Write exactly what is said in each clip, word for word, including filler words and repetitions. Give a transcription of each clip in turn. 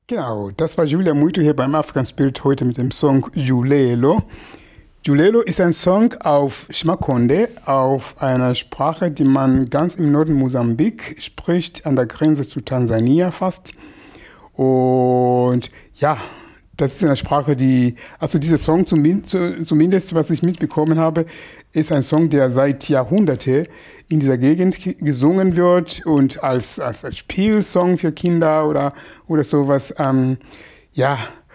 Genau, das war Julia Muito hier beim African Spirit heute mit dem Song Julelo. Julelo ist ein Song auf Shmakonde, auf einer Sprache, die man ganz im Norden Mosambik spricht, an der Grenze zu Tansania fast. Und ja, das ist eine Sprache, die, also dieser Song zumindest, was ich mitbekommen habe, ist ein Song, der seit Jahrhunderten in dieser Gegend gesungen wird und als, als, als Spielsong für Kinder oder, oder sowas. Ähm, ja,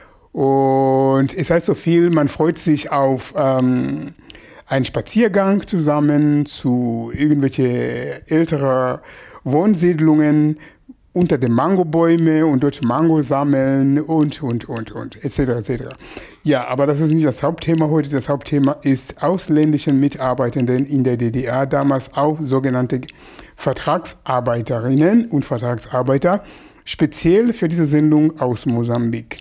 und es heißt so viel, man freut sich auf ähm, einen Spaziergang zusammen zu irgendwelche ältere Wohnsiedlungen unter den Mangobäumen und dort Mango sammeln und, und, und, und, et cetera, et cetera. Ja, aber das ist nicht das Hauptthema heute. Das Hauptthema ist ausländischen Mitarbeitenden in der D D R, damals auch sogenannte Vertragsarbeiterinnen und Vertragsarbeiter, speziell für diese Sendung aus Mosambik.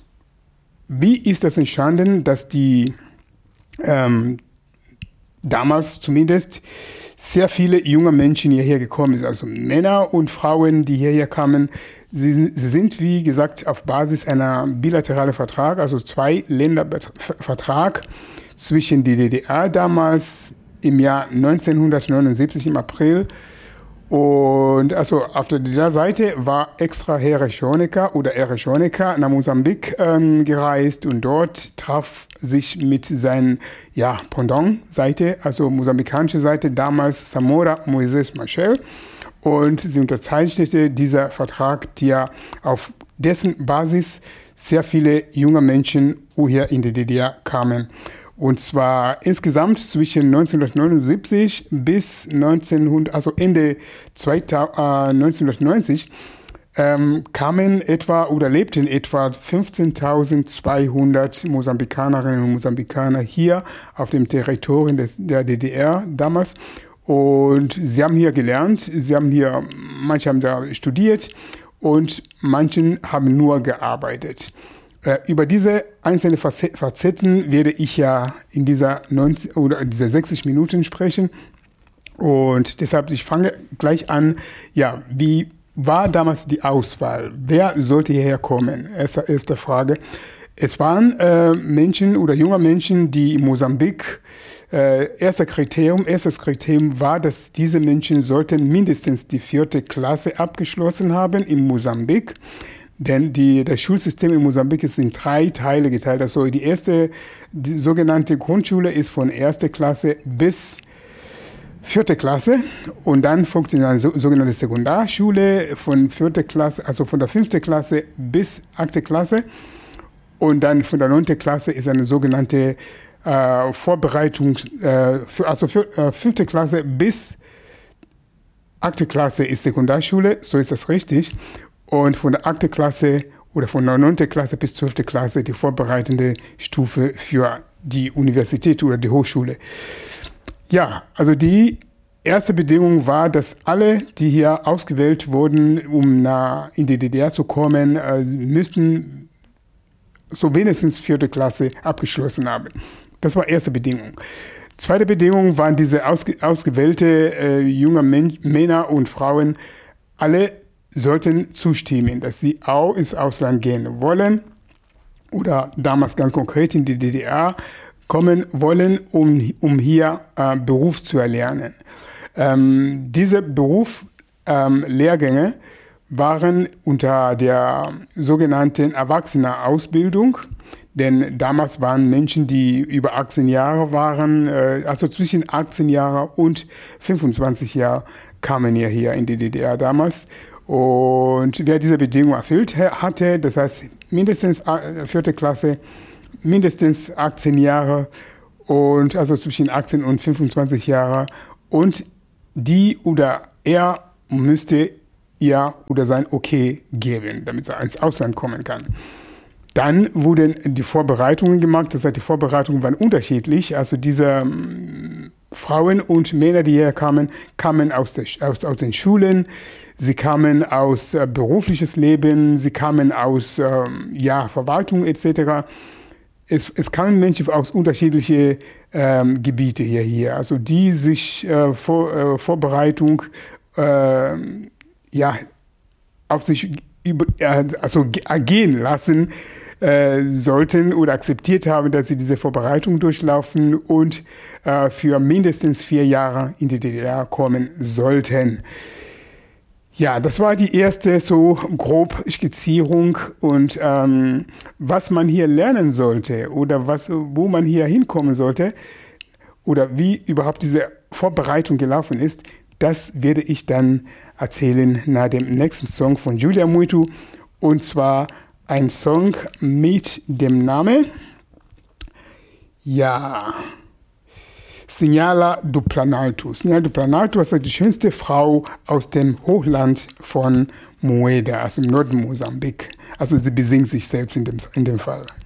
Wie ist das entstanden, dass die ähm, damals zumindest sehr viele junge Menschen hierher gekommen sind, also Männer und Frauen, die hierher kamen. Sie, sie sind, wie gesagt, auf Basis einer bilateralen Vertrag, also zwei Ländervertrag zwischen der D D R damals im Jahr neunzehnhundertneunundsiebzig im April. Und also auf der D D R-Seite war extra Herr Rechonecker oder Herr Rechonecker nach Mosambik ähm, gereist und dort traf sich mit seiner ja, Pendant-Seite, also mosambikanische Seite, damals Samora Moises Machel. Und sie unterzeichnete dieser Vertrag, der auf dessen Basis sehr viele junge Menschen hier in die D D R kamen. Und zwar insgesamt zwischen neunzehnhundertneunundsiebzig bis neunzehnhundert, also Ende neunzehnhundertneunzig ähm, kamen etwa oder lebten etwa fünfzehntausendzweihundert Mosambikanerinnen und Mosambikaner hier auf dem Territorium des, der D D R damals. Und sie haben hier gelernt, sie haben hier, manche haben da studiert und manche haben nur gearbeitet. Über diese einzelnen Facetten werde ich ja in dieser neunzig oder in dieser sechzig Minuten sprechen. Und deshalb, ich fange gleich an. Ja, wie war damals die Auswahl? Wer sollte hierher kommen? Erste, erste Frage. Es waren äh, Menschen oder junge Menschen, die in Mosambik, äh, erster Kriterium, erstes Kriterium war, dass diese Menschen sollten mindestens die vierte Klasse abgeschlossen haben in Mosambik. Denn die, das Schulsystem in Mosambik ist in drei Teile geteilt. Also die erste, die sogenannte Grundschule ist von erster Klasse bis vierte Klasse. Und dann folgt eine so, sogenannte Sekundarschule von vierte Klasse, also von der fünften Klasse bis achte Klasse. Und dann von der neunten Klasse ist eine sogenannte äh, Vorbereitung, äh, für, also für, äh, fünfte Klasse bis achte Klasse ist Sekundarschule, so ist das richtig. Und von der achten Klasse oder von der neunten Klasse bis zwölften Klasse die vorbereitende Stufe für die Universität oder die Hochschule. Ja, also die erste Bedingung war, dass alle, die hier ausgewählt wurden, um nach, in die D D R zu kommen, äh, müssten so wenigstens vierte Klasse abgeschlossen haben. Das war erste Bedingung. Zweite Bedingung waren diese ausge, ausgewählte äh, junge Men- Männer und Frauen, alle sollten zustimmen, dass sie auch ins Ausland gehen wollen oder damals ganz konkret in die D D R kommen wollen, um, um hier äh, Beruf zu erlernen. Ähm, diese Berufslehrgänge ähm, waren unter der sogenannten Erwachsenenausbildung, denn damals waren Menschen, die über achtzehn Jahre waren, äh, also zwischen achtzehn Jahren und fünfundzwanzig Jahren kamen hier, hier in die D D R damals. Und wer diese Bedingung erfüllt hatte, das heißt mindestens vierte Klasse, mindestens achtzehn Jahre und also zwischen achtzehn und fünfundzwanzig Jahre und die oder er müsste ihr oder sein Okay geben, damit er ins Ausland kommen kann. Dann wurden die Vorbereitungen gemacht, das heißt die Vorbereitungen waren unterschiedlich, also diese Frauen und Männer, die hier kamen, kamen aus, der, aus, aus den Schulen, sie kamen aus äh, berufliches Leben, sie kamen aus ähm, ja, Verwaltung et cetera. Es, es kamen Menschen aus unterschiedlichen ähm, Gebieten hier, hier, also die sich äh, vor äh, Vorbereitung äh, ja, auf sich über, also ergehen lassen äh, sollten oder akzeptiert haben, dass sie diese Vorbereitung durchlaufen und äh, für mindestens vier Jahre in die D D R kommen sollten. Ja, das war die erste so grob Skizzierung und ähm, was man hier lernen sollte oder was, wo man hier hinkommen sollte oder wie überhaupt diese Vorbereitung gelaufen ist, das werde ich dann erzählen nach dem nächsten Song von Giulia Muito, und zwar ein Song mit dem Namen, ja, Segnala do Planalto. Segnala do Planalto ist die schönste Frau aus dem Hochland von Moeda, also im Norden Mosambik. Also sie besingt sich selbst in dem, in dem Fall.